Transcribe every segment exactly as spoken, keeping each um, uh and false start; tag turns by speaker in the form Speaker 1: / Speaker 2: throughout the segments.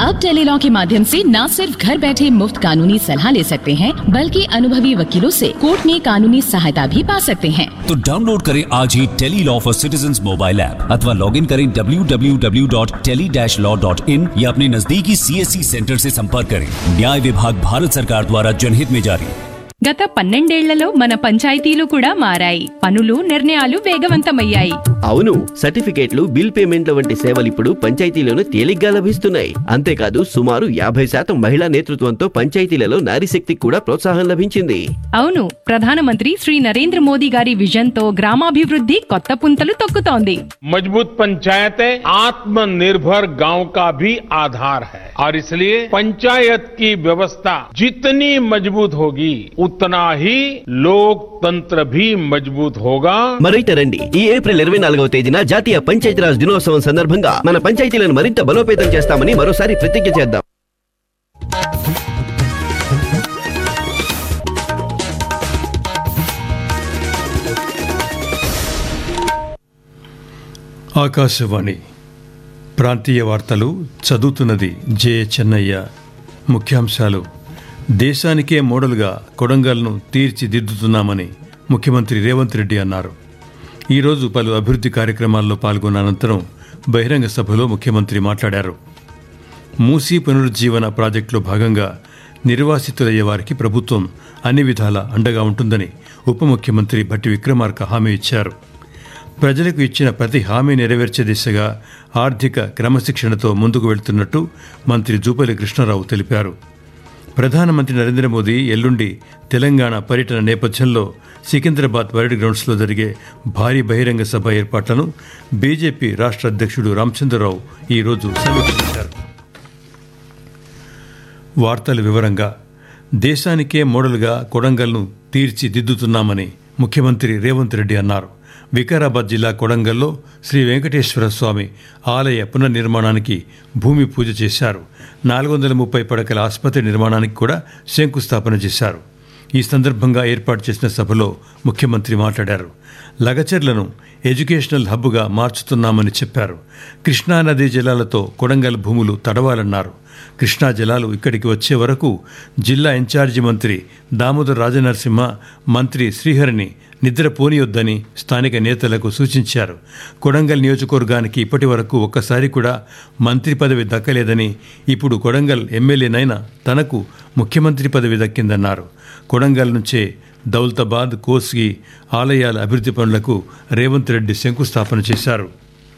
Speaker 1: अब टेलीलॉ के माध्यम से न सिर्फ घर बैठे मुफ्त कानूनी सलाह ले सकते हैं, बल्कि अनुभवी वकीलों से कोर्ट में कानूनी सहायता भी पा सकते हैं।
Speaker 2: तो डाउनलोड करें आज ही Tele-Law for citizens mobile app अथवा लॉग इन करें W W W dot tele dash law dot in या अपने नजदीकी सीएससी सेंटर से संपर्क करें। न्याय विभाग भारत सरकार द्वारा जनहित में जारी।
Speaker 3: గత పన్నెండేళ్లలో మన పంచాయతీలు కూడా మారాయి. పనులు నిర్ణయాలు వేగవంతమయ్యాయి.
Speaker 4: అవును, సర్టిఫికేట్లు, బిల్ పేమెంట్ల వంటి సేవలు ఇప్పుడు పంచాయతీలోనే తేలిగ్గా లభిస్తున్నాయి. అంతేకాదు సుమారు యాభై శాతం మహిళా నేతృత్వంతో పంచాయతీలలో నారీశక్తికి కూడా ప్రోత్సాహం లభించింది.
Speaker 3: అవును, ప్రధానమంత్రి శ్రీ నరేంద్ర మోదీ గారి విజన్ తో గ్రామాభివృద్ధి కొత్త పుంతలు తొక్కుతోంది.
Speaker 5: मजबूत पंचायतें आत्मनिर्भर गांव का भी आधार है और इसलिए पंचायत की व्यवस्था जितनी मजबूत होगी उतना ही लोकतंत्र भी मजबूत होगा.
Speaker 4: మరైతే రండి, ఈ ఏప్రిల్ ఇరవై నాలుగవ తేదీన జాతీయ పంచాయతీరాజ్ దినోత్సవం సందర్భంగా మన పంచాయతీలను మరింత బలోపేతం చేస్తామని మరోసారి ప్రతిజ్ఞ చేద్దాం.
Speaker 6: ఆకాశవాణి ప్రాంతీయ వార్తలు చదువుతున్నది జే చెన్నయ్య. ముఖ్యాంశాలు: దేశానికే మోడల్గా కొడంగల్ను తీర్చిదిద్దుతున్నామని ముఖ్యమంత్రి రేవంత్ రెడ్డి అన్నారు. ఈరోజు పలు అభివృద్ధి కార్యక్రమాల్లో పాల్గొన్న అనంతరం బహిరంగ సభలో ముఖ్యమంత్రి మాట్లాడారు. మూసీ పునరుజ్జీవన ప్రాజెక్టులో భాగంగా నిర్వాసితులయ్యే వారికి ప్రభుత్వం అన్ని విధాలా అండగా ఉంటుందని ఉప ముఖ్యమంత్రి భట్టి విక్రమార్క హామీ ఇచ్చారు. ప్రజలకు ఇచ్చిన ప్రతి హామీ నెరవేర్చే దిశగా ఆర్థిక క్రమశిక్షణతో ముందుకు వెళ్తున్నట్టు మంత్రి జూపల్లి కృష్ణారావు తెలిపారు. ప్రధానమంత్రి నరేంద్ర మోదీ ఎల్లుండి తెలంగాణ పర్యటన నేపథ్యంలో సికింద్రాబాద్ పరేడ్ గ్రౌండ్స్లో జరిగే భారీ బహిరంగ సభ ఏర్పాట్లను బీజేపీ రాష్ట్ర అధ్యక్షుడు రామచంద్రరావు ఈరోజు సమీక్షించారు. వార్తల వివరంగా దేశానికే మోడల్గా కొడంగల్ను తీర్చిదిద్దుతున్నామని ముఖ్యమంత్రి రేవంత్ రెడ్డి అన్నారు. వికారాబాద్ జిల్లా కొడంగల్లో శ్రీ వెంకటేశ్వర స్వామి ఆలయ పునర్నిర్మాణానికి భూమి పూజ చేశారు. నాలుగు వందల ముప్పై పడకల ఆసుపత్రి నిర్మాణానికి కూడా శంకుస్థాపన చేశారు. ఈ సందర్భంగా ఏర్పాటు చేసిన సభలో ముఖ్యమంత్రి మాట్లాడారు. లగచర్లను ఎడ్యుకేషనల్ హబ్గా మార్చుతున్నామని చెప్పారు. కృష్ణానదీ జలాలతో కొడంగల్ భూములు తడవాలన్నారు. కృష్ణా జలాలు ఇక్కడికి వచ్చే వరకు జిల్లా ఇన్ఛార్జి మంత్రి దామోదర్ రాజనరసింహ మంత్రి శ్రీహరిని నిద్రపోనియొద్దని స్థానిక నేతలకు సూచించారు. కొడంగల్ నియోజకవర్గానికి ఇప్పటి వరకు ఒక్కసారి కూడా మంత్రి పదవి దక్కలేదని, ఇప్పుడు కొడంగల్ ఎమ్మెల్యేనైనా తనకు ముఖ్యమంత్రి పదవి దక్కిందన్నారు. కొడంగల్ నుంచే దౌలతాబాద్, కోస్గి ఆలయాల అభివృద్ధి పనులకు రేవంత్ రెడ్డి శంకుస్థాపన చేశారు.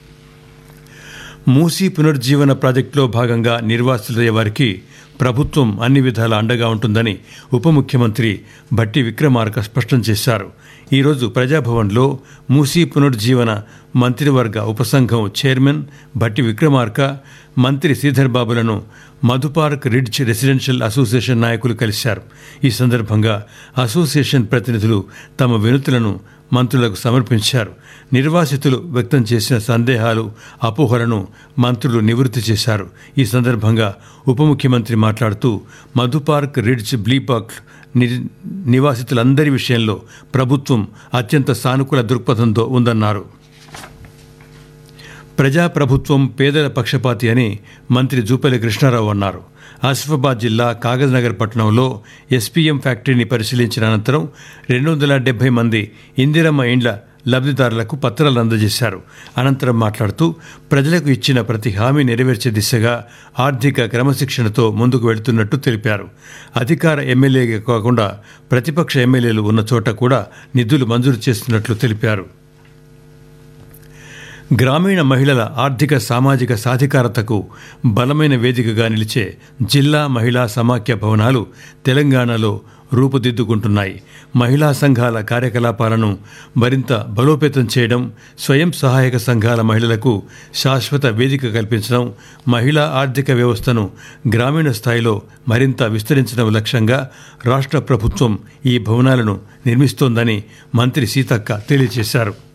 Speaker 6: మూసీ పునరుజ్జీవన ప్రాజెక్టులో భాగంగా నిర్వాసితులయ్యే వారికి ప్రభుత్వం అన్ని విధాలా అండగా ఉంటుందని ఉప ముఖ్యమంత్రి భట్టి విక్రమార్క స్పష్టం చేశారు. ఈరోజు ప్రజాభవన్లో మూసీ పునరుజ్జీవన మంత్రివర్గ ఉపసంఘం చైర్మన్ భట్టి విక్రమార్క, మంత్రి శ్రీధర్ బాబులను మధుపార్క్ రిడ్జ్ రెసిడెన్షియల్ అసోసియేషన్ నాయకులు కలిశారు. ఈ సందర్భంగా అసోసియేషన్ ప్రతినిధులు తమ వినతులను మంత్రులకు సమర్పించారు. నిర్వాసితులు వ్యక్తం చేసిన సందేహాలు, అపోహలను మంత్రులు నివృత్తి చేశారు. ఈ సందర్భంగా ఉప ముఖ్యమంత్రి మాట్లాడుతూ మధుపార్క్ రిడ్జ్ బ్లీపాక్ నివాసితులందరి విషయంలో ప్రభుత్వం అత్యంత సానుకూల దృక్పథంతో ఉందన్నారు. ప్రజాప్రభుత్వం పేదల పక్షపాతి అని మంత్రి జూపల్లి కృష్ణారావు అన్నారు. ఆసిఫాబాద్ జిల్లా కాగజ్నగర్ పట్టణంలో ఎస్పీఎం ఫ్యాక్టరీని పరిశీలించిన అనంతరం రెండు వందల డెబ్బై మంది ఇందిరమ్మ ఇండ్ల లబ్ధిదారులకు పత్రాలు అందజేశారు. అనంతరం మాట్లాడుతూ ప్రజలకు ఇచ్చిన ప్రతి హామీ నెరవేర్చే దిశగా ఆర్థిక క్రమశిక్షణతో ముందుకు వెళుతున్నట్టు తెలిపారు. అధికార ఎమ్మెల్యేగా కాకుండా ప్రతిపక్ష ఎమ్మెల్యేలు ఉన్న చోట కూడా నిధులు మంజూరు చేస్తున్నట్లు తెలిపారు. గ్రామీణ మహిళల ఆర్థిక సామాజిక సాధికారతకు బలమైన వేదికగా నిలిచే జిల్లా మహిళా సమాఖ్య భవనాలు తెలంగాణలో రూపుదిద్దుకుంటున్నాయి. మహిళా సంఘాల కార్యకలాపాలను మరింత బలోపేతం చేయడం, స్వయం సహాయక సంఘాల మహిళలకు శాశ్వత వేదిక కల్పించడం, మహిళా ఆర్థిక వ్యవస్థను గ్రామీణ స్థాయిలో మరింత విస్తరించడం లక్ష్యంగా రాష్ట్ర ప్రభుత్వం ఈ భవనాలను నిర్మిస్తోందని మంత్రి సీతక్క తెలియజేశారు.